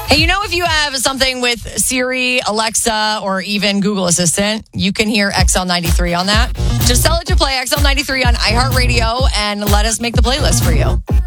Hey, if you have something with Siri, Alexa, or even Google Assistant, you can hear XL93 on that. Just tell it to play XL93 on iHeartRadio and let us make the playlist for you.